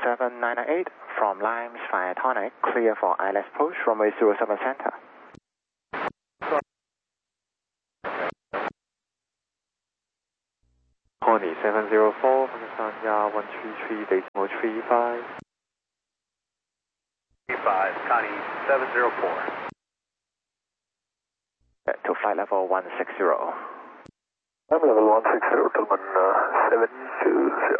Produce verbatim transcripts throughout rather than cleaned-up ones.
seven nine eight from Limes Fire Tonic, clear for I L S push, runway zero seven center. Connie seven zero four from Sanya one three three, decimal three five. three five, Connie seven zero four. To flight level one six zero. I'm level one six zero, Tillman uh, seven two zero.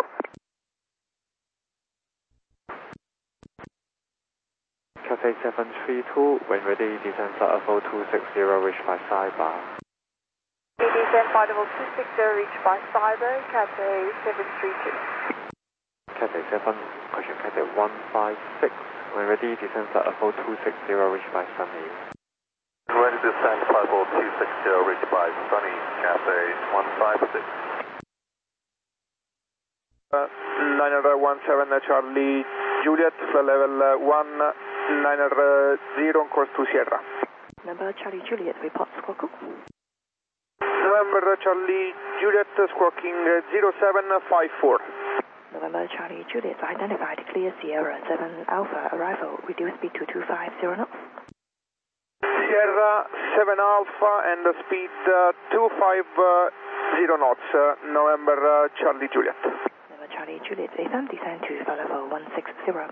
Cathay seven three two, when ready, descend flight level two six zero, reach by sidebar. Descend flight level two six zero, reach by cyber, Cathay seven three two. Cathay seven, pushing Cathay one five six, when ready, descend flight level two six zero, reach by Sunny. Ready to descend flight level two six zero, reach by Sunny, Cathay one five six. Uh, niner one seven, Charlie Juliet, flight level uh, one niner zero, on course to Sierra. Number Charlie Juliet, report squawk. November Charlie Juliet, squawking uh, zero seven five four. November Charlie Juliet, identified clear Sierra seven Alpha, arrival, reduce speed to two five zero knots. Sierra seven Alpha and the speed uh, two five zero knots, uh, November uh, Charlie Juliet. November Charlie Juliet, A M descend to flight level one six zero.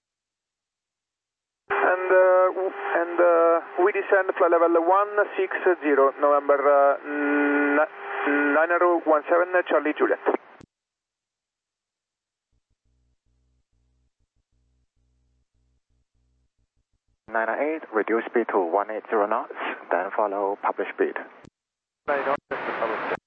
And uh, and uh, we descend flight level one six zero, November uh, nine zero one seven, Charlie Juliet. nine eight, reduce speed to one eight zero knots, then follow published speed. nine knots,